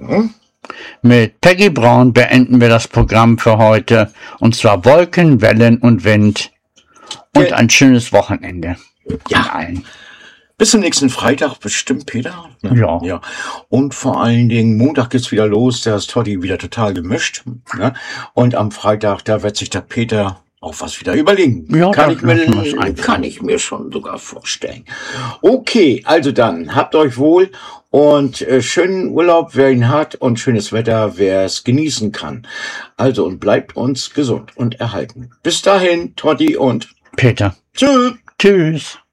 Mit Peggy Braun beenden wir das Programm für heute. Und zwar Wolken, Wellen und Wind. Und ein schönes Wochenende. Ja. Allen. Bis zum nächsten Freitag bestimmt, Peter. Ja. Ja. Und vor allen Dingen, Montag geht's wieder los. Da ist Toddy wieder total gemischt. Ne? Und am Freitag, da wird sich der Peter auch was wieder überlegen. Ja, kann ich mir schon sogar vorstellen. Okay, also dann, habt euch wohl und schönen Urlaub, wer ihn hat, und schönes Wetter, wer es genießen kann. Also, und bleibt uns gesund und erhalten. Bis dahin, Toddy und Peter. tschüss. Tschüss.